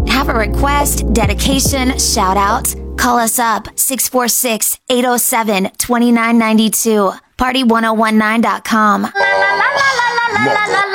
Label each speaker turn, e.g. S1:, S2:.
S1: Have a request, dedication, shout out? Call us up 646-807-2992. Party1019.com.